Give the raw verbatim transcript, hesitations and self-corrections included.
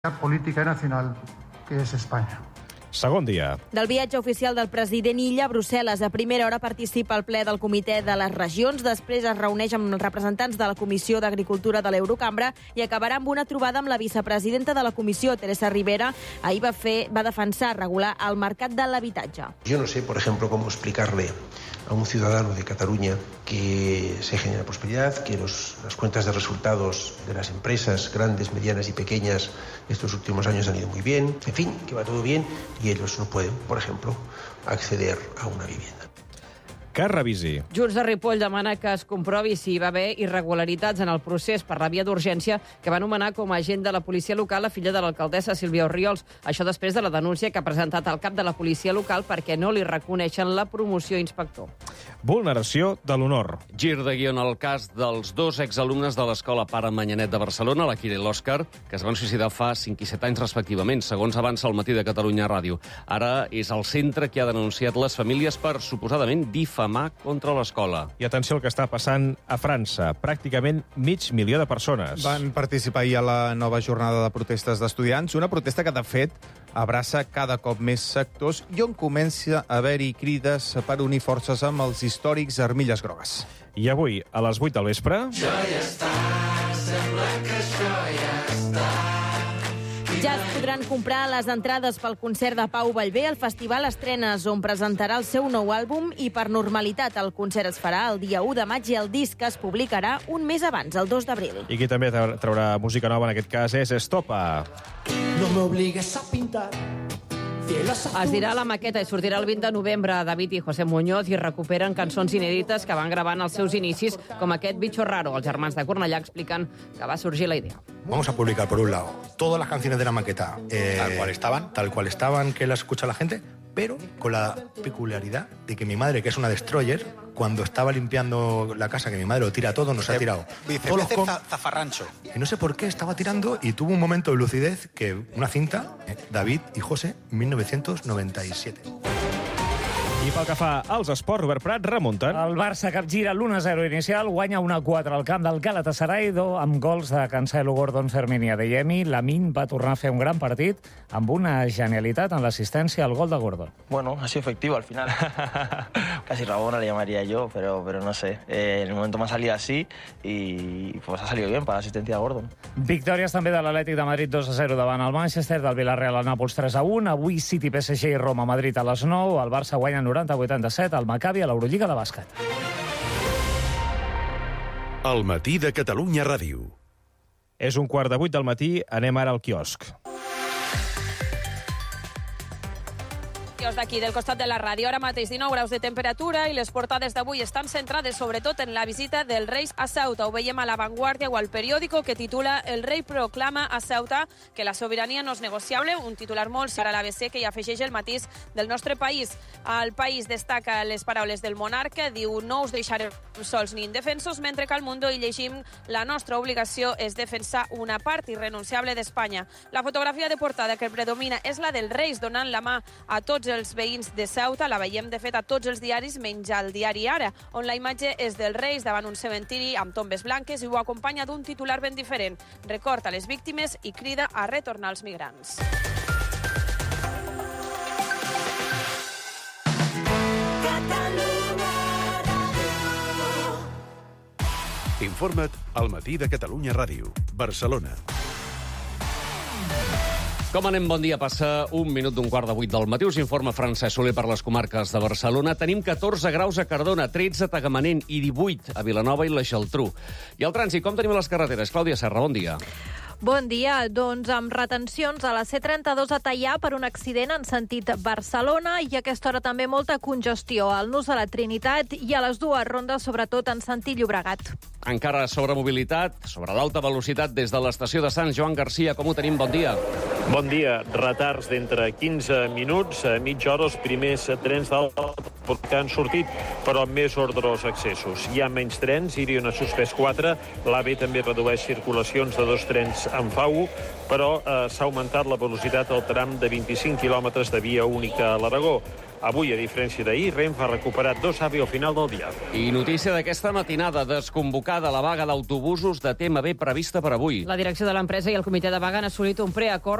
política nacional que és Espanya. Segon dia. Del viatge oficial del president Illa a Brussel·les. A primera hora participa al ple del Comitè de les Regions, després es reuneix amb els representants de la Comissió d'Agricultura de l'Eurocambra i acabarà amb una trobada amb la vicepresidenta de la Comissió, Teresa Rivera. Ahir va, fer, va defensar regular el mercat de l'habitatge. Yo no sé, por ejemplo, cómo explicarle a un ciudadano de Cataluña que se genera prosperidad, que los, las cuentas de resultados de las empresas grandes, medianas y pequeñas estos últimos años han ido muy bien, en fin, que va todo bien y ellos no pueden, por ejemplo, acceder a una vivienda. Que revisi. Junts de Ripoll demana que es comprovi si hi va haver irregularitats en el procés per la via d'urgència que va nomenar com a agent de la policia local la filla de l'alcaldessa Sílvia Orriols. Això després de la denúncia que ha presentat el cap de la policia local perquè no li reconeixen la promoció a inspector. Vulneració de l'honor. Gir de guió en el cas dels dos exalumnes de l'escola Pare Manyanet de Barcelona, la Kira i l'Òscar, que es van suïcidar fa cinc i set anys respectivament, segons avança el Matí de Catalunya Ràdio. Ara és el centre que ha denunciat les famílies per suposadament difamar contra l'escola. I atenció al que està passant a França. Pràcticament mig milió de persones van participar ahir a la nova jornada de protestes d'estudiants, una protesta que, de fet, abraça cada cop més sectors i on comença a haver-hi crides per unir forces amb els històrics armilles grogues. I avui, a les vuit del vespre... Ja està, sembla que això ja està. Ja es podran comprar les entrades pel concert de Pau Vallvé al Festival Estrenes, on presentarà el seu nou àlbum i, per normalitat, el concert es farà el dia u de maig i el disc es publicarà un mes abans, el dos d'abril. I qui també traurà música nova en aquest cas és Estopa. No m'obligues a pintar. Es dirà la maqueta i sortirà el vint de novembre. David i José Muñoz i recuperen cançons inèdites que van gravant als seus inicis, com aquest Bicho Raro. Els germans de Cornellà expliquen que va sorgir la idea. Vamos a publicar, por un lado, todas las canciones de la maqueta eh, tal cual estaban, tal cual estaban, que las escucha la gente, pero con la peculiaridad de que mi madre, que es una destroyer, cuando estaba limpiando la casa, que mi madre lo tira todo, nos ha tirado todos los con... zafarrancho. Y no sé por qué estaba tirando y tuvo un momento de lucidez que una cinta, eh, David y José, mil novecientos noventa y siete. I pel que fa als esports, Robert Prat, remunten. El Barça capgira l'u a zero inicial, guanya un a quatre al camp del Galatasaray, amb gols de Cancelo, Gordon, Fermín i Adeyemi. Lamine va tornar a fer un gran partit amb una genialitat en l'assistència al gol de Gordon. Bueno, ha sido efectivo al final. Casi Rabona le llamaría yo, pero, pero no sé. Eh, en el momento me ha salido así y pues ha salido bien para la asistencia de Gordon. Victòries també de l'Atlètic de Madrid dos a zero davant el Manchester, del Villarreal al Nàpols tres a un. Avui City, P S G i Roma, Madrid a les nou. El Barça guanya noranta a vuitanta-set al Maccabi a l'Eurolliga de bàsquet. El Matí de Catalunya Ràdio. És un quart de vuit del matí, anem ara al quiosc. D'aquí, del costat de la ràdio. Ara mateix dinou graus de temperatura i les portades d'avui estan centrades sobretot en la visita dels Reis a Ceuta. Ho veiem a La Vanguardia o al periòdico que titula El rei proclama a Ceuta que la sobirania no és negociable, un titular molt similar a l'A B C que hi afegeix el matís del nostre país. El País destaca les paraules del monarca, diu no us deixarem sols ni indefensos, mentre que al Mundo hi llegim la nostra obligació és defensar una part irrenunciable d'Espanya. La fotografia de portada que predomina és la dels Reis donant la mà a tots els els veïns de Ceuta, la veiem de fet a tots els diaris menys al diari Ara, on la imatge és dels Reis davant un cementiri amb tombes blanques i ho acompanya d'un titular ben diferent. Recorda les víctimes i crida a retornar els migrants. Informa't al Matí de Catalunya Ràdio. Barcelona. Com anem? Bon dia. Passa un minut d'un quart de vuit del matí. Us informa Francesc Soler per les comarques de Barcelona. Tenim catorze graus a Cardona, tretze a Tagamanent i divuit a Vilanova i la Geltrú. I el trànsit, com tenim a les carreteres? Clàudia Serra, bon dia. Bon dia. Doncs amb retencions a la C trenta-dos a Teià per un accident en sentit Barcelona i a aquesta hora també molta congestió al nus de la Trinitat i a les dues rondes, sobretot en sentit Llobregat. Encara sobre mobilitat, sobre l'alta velocitat des de l'estació de Sant Joan Garcia. Com ho tenim? Bon dia. Bon dia. Retards d'entre quinze minuts a mitja hora. Els primers trens d'alta que han sortit, però amb més ordre als accessos. Hi ha menys trens, Irion ha suspès quatre. L'A V també redueix circulacions de dos trens en Fau, però eh, s'ha augmentat la velocitat al tram de vint-i-cinc quilòmetres de via única a l'Aragó. Avui, a diferència d'ahir, Renfe ha recuperat dos A V E al final del dia. I notícia d'aquesta matinada, desconvocada la vaga d'autobusos de T M B prevista per avui. La direcció de l'empresa i el comitè de vaga han assolit un preacord